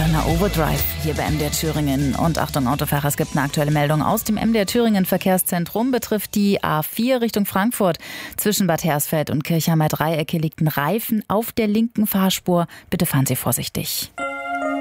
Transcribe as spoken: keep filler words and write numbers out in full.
Turner Overdrive hier bei M D R Thüringen. Und Achtung Autofahrer, es gibt eine aktuelle Meldung aus dem M D R Thüringen Verkehrszentrum. Betrifft die A vier Richtung Frankfurt. Zwischen Bad Hersfeld und Kirchheimer Dreieck liegt ein Reifen auf der linken Fahrspur. Bitte fahren Sie vorsichtig.